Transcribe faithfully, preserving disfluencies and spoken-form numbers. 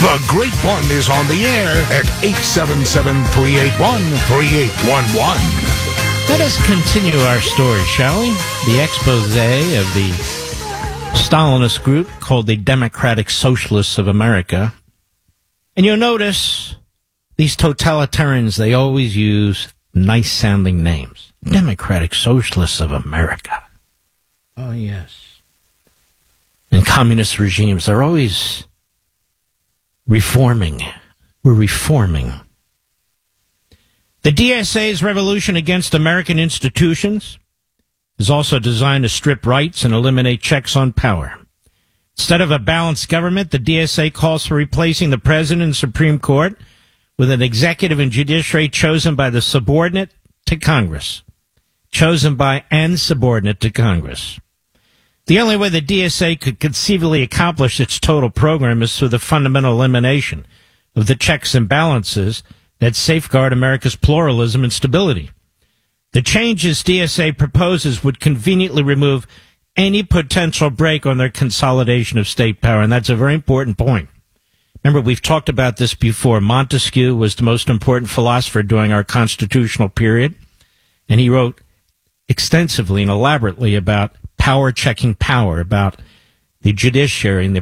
The Great One is on the air at eight seven seven, three eight one, three eight one one. Let us continue our story, shall we? The expose of the Stalinist group called the Democratic Socialists of America. And you'll notice these totalitarians, they always use nice-sounding names. Democratic Socialists of America. Oh, yes. And communist regimes, they're always reforming. We're reforming. The D S A's revolution against American institutions is also designed to strip rights and eliminate checks on power. Instead of a balanced government, the D S A calls for replacing the President and Supreme Court with an executive and judiciary chosen by the subordinate to Congress. Chosen by and subordinate to Congress. The only way the D S A could conceivably accomplish its total program is through the fundamental elimination of the checks and balances that safeguard America's pluralism and stability. The changes D S A proposes would conveniently remove any potential break on their consolidation of state power, and that's a very important point. Remember, we've talked about this before. Montesquieu was the most important philosopher during our constitutional period, and he wrote extensively and elaborately about power checking power, about the judiciary and the